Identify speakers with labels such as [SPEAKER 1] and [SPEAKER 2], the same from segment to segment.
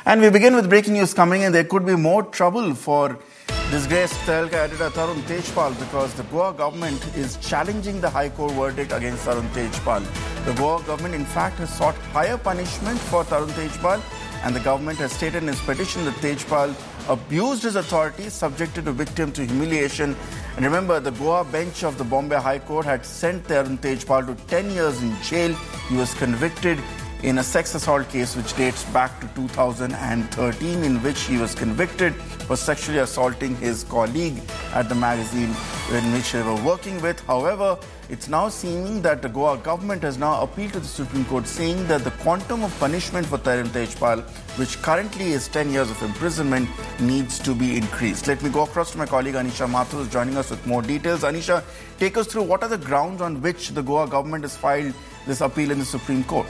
[SPEAKER 1] And we begin with breaking news coming in. There could be more trouble for disgraced Tehelka editor Tarun Tejpal because the Goa government is challenging the High Court verdict against Tarun Tejpal. The Goa government, in fact, has sought higher punishment for Tarun Tejpal, and the government has stated in its petition that Tejpal abused his authority, subjected a victim to humiliation. And remember, the Goa bench of the Bombay High Court had sent Tarun Tejpal to 10 years in jail. He was convicted in a sex assault case which dates back to 2013, in which he was convicted for sexually assaulting his colleague at the magazine in which they were working with. However, it's now seeming that the Goa government has now appealed to the Supreme Court, saying that the quantum of punishment for Tarun Tejpal, which currently is 10 years of imprisonment, needs to be increased. Let me go across to my colleague Anisha Mathur, who is joining us with more details. Anisha, take us through what are the grounds on which the Goa government has filed this appeal in the Supreme Court.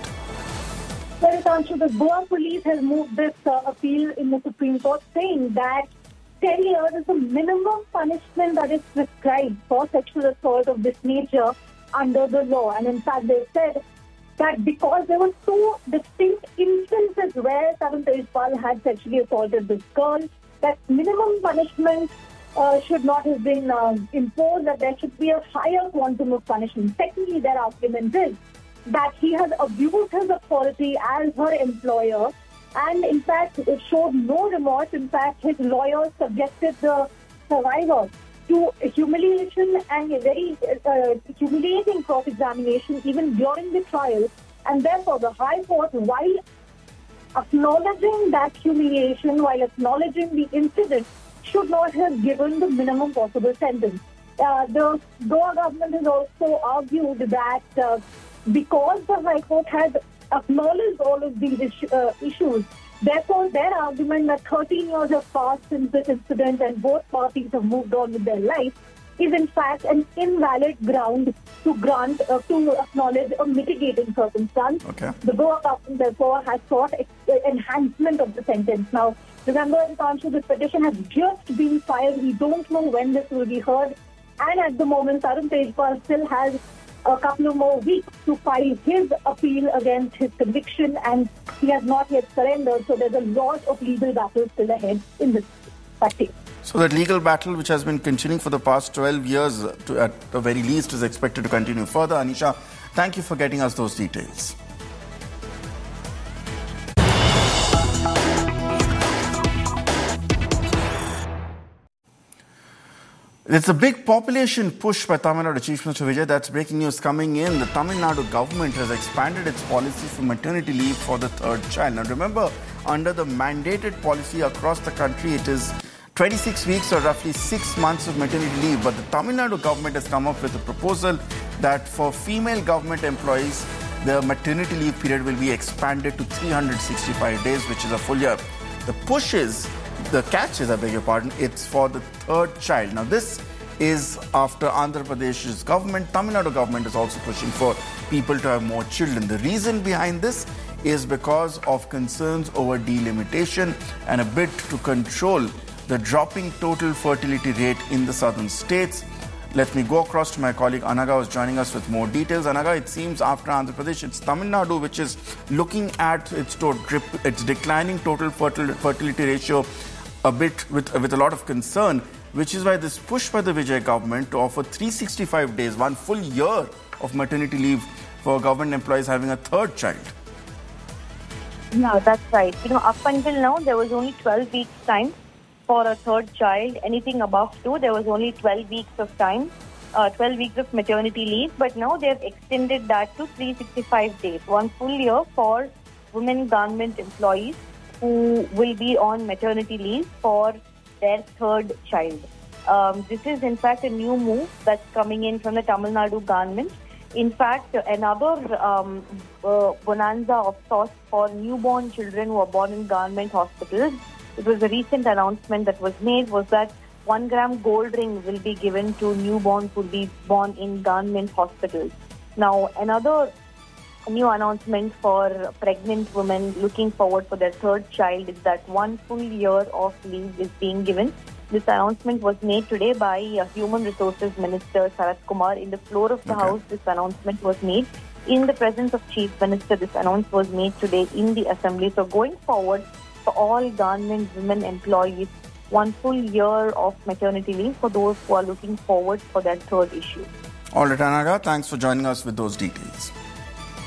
[SPEAKER 2] Well, Tanshu, the Goa police has moved this appeal in the Supreme Court, saying that 10 years is the minimum punishment that is prescribed for sexual assault of this nature under the law. And in fact, they said that because there were two distinct instances where Tarun Tejpal had sexually assaulted this girl, that minimum punishment should not have been imposed, that there should be a higher quantum of punishment. Secondly, their argument is that he has abused his authority as her employer, and in fact it showed no remorse. In fact, his lawyer subjected the survivor to humiliation and a very humiliating cross-examination even during the trial, and therefore the High Court, while acknowledging that humiliation, while acknowledging the incident, should not have given the minimum possible sentence. The Goa government has also argued that because the High Court has acknowledged all of these issues, therefore their argument that 13 years have passed since this incident and both parties have moved on with their life is in fact an invalid ground to grant, to acknowledge a mitigating circumstance.
[SPEAKER 1] Okay.
[SPEAKER 2] The Goa government therefore has sought enhancement of the sentence. Now, remember, Tanshu, this petition has just been filed. We don't know when this will be heard. And at the moment, Tarun Tejpal still has a couple of more weeks to file his appeal against his conviction, and he has not yet surrendered. So there's a lot of legal battles still ahead in this case.
[SPEAKER 1] So that legal battle, which has been continuing for the past 12 years, at the very least, is expected to continue further. Anisha, thank you for getting us those details. It's a big population push by Tamil Nadu Chief Minister Vijay. That's breaking news coming in. The Tamil Nadu government has expanded its policy for maternity leave for the third child. Now remember, under the mandated policy across the country, it is 26 weeks or roughly 6 months of maternity leave. But the Tamil Nadu government has come up with a proposal that for female government employees, the maternity leave period will be expanded to 365 days, which is a full year. The catch is, I beg your pardon, it's for the third child. Now, this is after Andhra Pradesh's government. Tamil Nadu government is also pushing for people to have more children. The reason behind this is because of concerns over delimitation and a bid to control the dropping total fertility rate in the southern states. Let me go across to my colleague Anaga, who's joining us with more details. Anaga, it seems after Andhra Pradesh, it's Tamil Nadu which is looking at its declining total fertility ratio a bit with a lot of concern, which is why this push by the Vijay government to offer 365 days, one full year of maternity leave for government employees having a third child.
[SPEAKER 3] No, that's right. Up until now, there was only 12 weeks time for a third child. Anything above 2, there was only 12 weeks of time, 12 weeks of maternity leave. But now they have extended that to 365 days, one full year for women government employees who will be on maternity leave for their third child. This is in fact a new move that's coming in from the Tamil Nadu government. In fact, another bonanza of sorts for newborn children who are born in government hospitals. It was a recent announcement that was made was that 1 gram gold ring will be given to newborns who will be born in government hospitals. Now, another new announcement for pregnant women looking forward for their third child is that one full year of leave is being given. This announcement was made today by Human Resources Minister Sarath Kumar. In the floor of the House, this announcement was made. In the presence of Chief Minister, this announcement was made today in the Assembly. So going forward, for for all government women employees 1 full year of maternity leave for those who are looking forward for that third issue.
[SPEAKER 1] All right, Anaga, thanks for joining us with those details.